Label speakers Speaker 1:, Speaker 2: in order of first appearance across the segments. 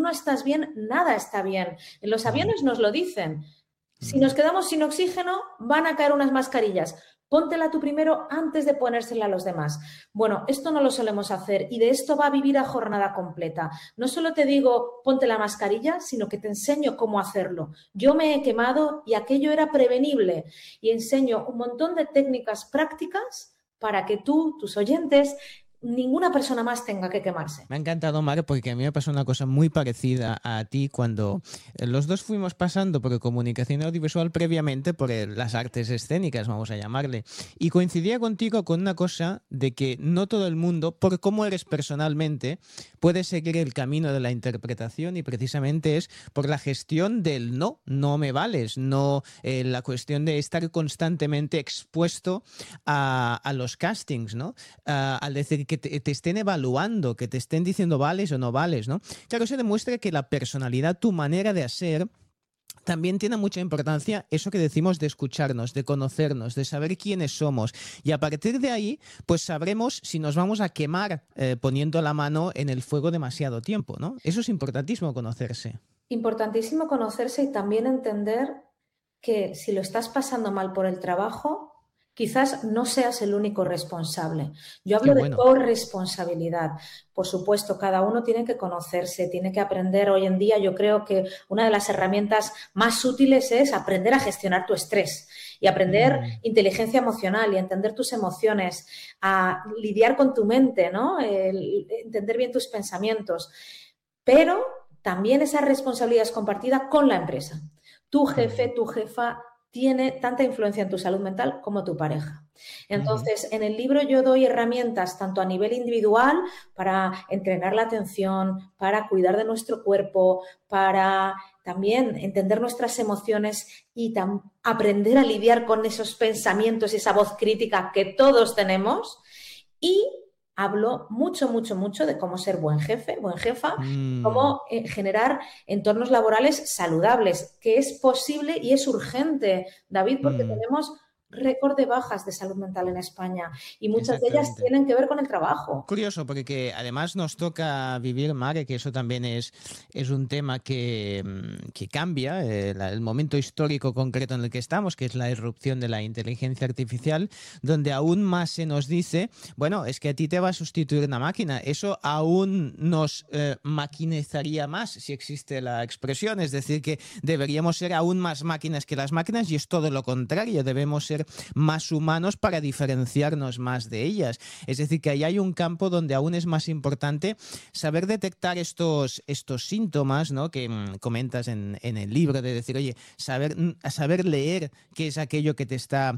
Speaker 1: no estás bien, nada está bien. En los aviones nos lo dicen. Si nos quedamos sin oxígeno, van a caer unas mascarillas. Póntela tú primero antes de ponérsela a los demás. Bueno, esto no lo solemos hacer y de esto va a vivir a jornada completa. No solo te digo ponte la mascarilla, sino que te enseño cómo hacerlo. Yo me he quemado y aquello era prevenible y enseño un montón de técnicas prácticas para que tú, tus oyentes, ninguna persona más tenga que quemarse.
Speaker 2: Me ha encantado, Mar, porque a mí me pasó una cosa muy parecida a ti cuando los dos fuimos pasando por comunicación audiovisual previamente, por las artes escénicas, vamos a llamarle. Y coincidía contigo con una cosa de que no todo el mundo, por cómo eres personalmente, puede seguir el camino de la interpretación y precisamente es por la gestión del no me vales, no la cuestión de estar constantemente expuesto a los castings, ¿no? Al decir que te estén evaluando, que te estén diciendo vales o no vales, ¿no? Claro, se demuestra que la personalidad, tu manera de hacer, también tiene mucha importancia eso que decimos de escucharnos, de conocernos, de saber quiénes somos. Y a partir de ahí, pues sabremos si nos vamos a quemar poniendo la mano en el fuego demasiado tiempo, ¿no? Eso es importantísimo conocerse.
Speaker 1: Importantísimo conocerse y también entender que si lo estás pasando mal por el trabajo, quizás no seas el único responsable. Yo hablo de corresponsabilidad. Por supuesto, cada uno tiene que conocerse, tiene que aprender. Hoy en día yo creo que una de las herramientas más útiles es aprender a gestionar tu estrés y aprender inteligencia emocional y entender tus emociones, a lidiar con tu mente, ¿no? Entender bien tus pensamientos. Pero también esa responsabilidad es compartida con la empresa. Tu jefe, tu jefa tiene tanta influencia en tu salud mental como tu pareja. Entonces, en el libro yo doy herramientas tanto a nivel individual para entrenar la atención, para cuidar de nuestro cuerpo, para también entender nuestras emociones y aprender a lidiar con esos pensamientos y esa voz crítica que todos tenemos. Y hablo mucho de cómo ser buen jefe, buen jefa, cómo generar entornos laborales saludables, que es posible y es urgente, David, porque tenemos récord de bajas de salud mental en España y muchas de ellas tienen que ver con el trabajo.
Speaker 2: Curioso, porque además nos toca vivir, Mare, que eso también es un tema que cambia, el momento histórico concreto en el que estamos, que es la irrupción de la inteligencia artificial, donde aún más se nos dice, bueno, es que a ti te va a sustituir una máquina. Eso aún nos maquinizaría más, si existe la expresión, es decir, que deberíamos ser aún más máquinas que las máquinas y es todo lo contrario, debemos ser más humanos para diferenciarnos más de ellas. Es decir, que ahí hay un campo donde aún es más importante saber detectar estos síntomas, ¿no? Que comentas en el libro, de decir, oye, saber leer qué es aquello que te está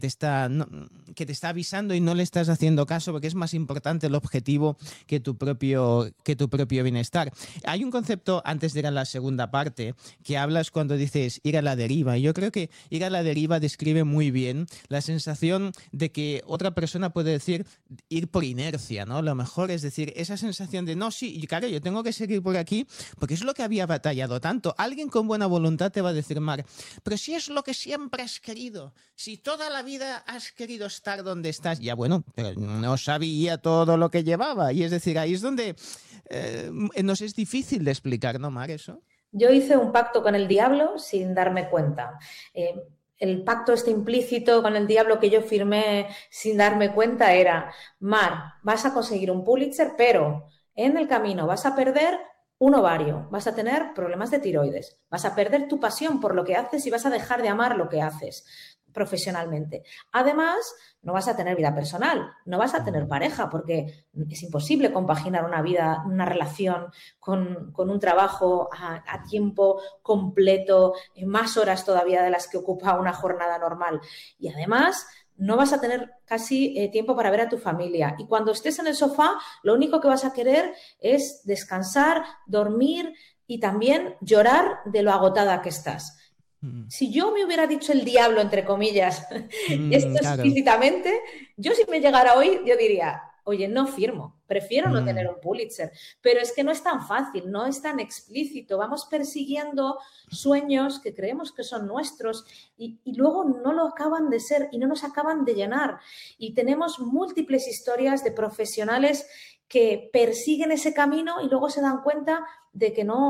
Speaker 2: avisando y no le estás haciendo caso, porque es más importante el objetivo que tu propio bienestar. Hay un concepto, antes de ir a la segunda parte, que hablas cuando dices ir a la deriva. Y yo creo que ir a la deriva describe muy bien la sensación de que otra persona puede decir ir por inercia, ¿no? Lo mejor es decir, esa sensación de no, sí, claro, yo tengo que seguir por aquí porque es lo que había batallado tanto. Alguien con buena voluntad te va a decir, Mar, pero si es lo que siempre has querido, si toda la vida has querido estar donde estás, ya bueno, pero no sabía todo lo que llevaba. Y es decir, ahí es donde nos es difícil de explicar, ¿no, Mar, eso?
Speaker 1: Yo hice un pacto con el diablo sin darme cuenta. El pacto este implícito con el diablo que yo firmé sin darme cuenta era, Mar, vas a conseguir un Pulitzer, pero en el camino vas a perder un ovario, vas a tener problemas de tiroides, vas a perder tu pasión por lo que haces y vas a dejar de amar lo que haces profesionalmente. Además, no vas a tener vida personal, no vas a tener pareja, porque es imposible compaginar una vida, una relación con un trabajo a tiempo completo, más horas todavía de las que ocupa una jornada normal. Y además, no vas a tener casi tiempo para ver a tu familia. Y cuando estés en el sofá, lo único que vas a querer es descansar, dormir y también llorar de lo agotada que estás. Si yo me hubiera dicho el diablo, entre comillas, esto explícitamente, yo si me llegara hoy, yo diría, oye, no firmo, prefiero no tener un Pulitzer. Pero es que no es tan fácil, no es tan explícito. Vamos persiguiendo sueños que creemos que son nuestros y luego no lo acaban de ser y no nos acaban de llenar. Y tenemos múltiples historias de profesionales que persiguen ese camino y luego se dan cuenta de que no